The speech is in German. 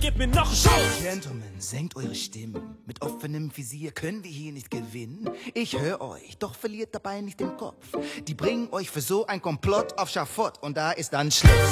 gib mir noch einen Schuss. Gentlemen, senkt eure Stimmen. Mit offenem Visier können wir hier nicht gewinnen. Ich höre euch, doch verliert dabei nicht den Kopf. Die bringen euch für so ein Komplott auf Schafott und da ist dann Schluss.